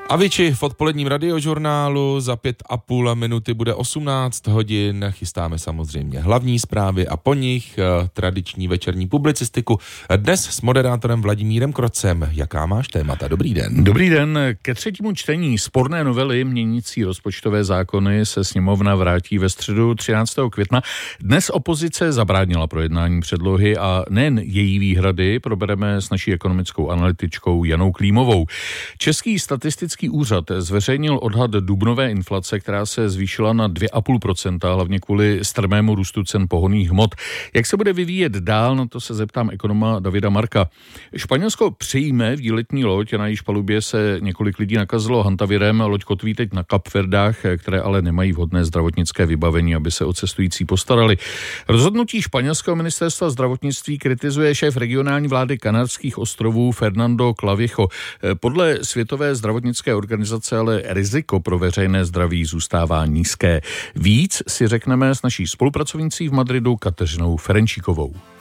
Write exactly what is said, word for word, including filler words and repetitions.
Avicii v odpoledním radiožurnálu, za pět a půl minuty bude osmnáct hodin, chystáme samozřejmě hlavní zprávy a po nich tradiční večerní publicistiku. Dnes s moderátorem Vladimírem Krocem. Jaká máš témata? Dobrý den. Dobrý den. Ke třetímu čtení sporné novely měnící rozpočtové zákony se sněmovna vrátí ve středu třináctého května. Dnes opozice zabránila projednání předlohy a nejen její výhrady probereme s naší ekonomickou analytičkou Janou Klímovou. Český statistický úřad zveřejnil odhad dubnové inflace, která se zvýšila na dvě a půl procenta, hlavně kvůli strmému růstu cen pohonných hmot. Jak se bude vyvíjet dál, na to se zeptám ekonoma Davida Marka. Španělsko přijme výletní loď, na jejíž palubě se několik lidí nakazilo hantavirem. Loď kotví teď na Kapverdách, které ale nemají vhodné zdravotnické vybavení, aby se o cestující postarali. Rozhodnutí španělského ministerstva zdravotnictví kritizuje šéf regionální vlády Kanárských ostrovů Fernando Clavijo. Podle Světové zdravotnické organizace ale riziko pro veřejné zdraví zůstává nízké. Víc si řekneme s naší spolupracovnicí v Madridu Kateřinou Ferenčíkovou.